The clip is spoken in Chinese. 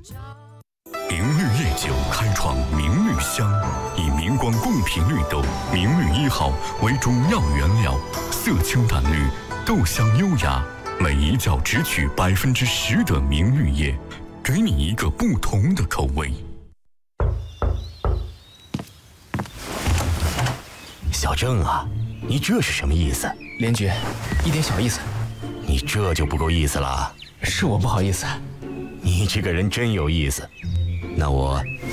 明绿夜酒开创明绿香，以明光贡品绿豆明绿1号为主要原料，色清淡绿，豆香优雅，每一窖只取10%的明绿叶，给你一个不同的口味。 小郑啊，你这是什么意思？ 连局，一点小意思。 你这就不够意思了。 是我不好意思。 你这个人真有意思。那我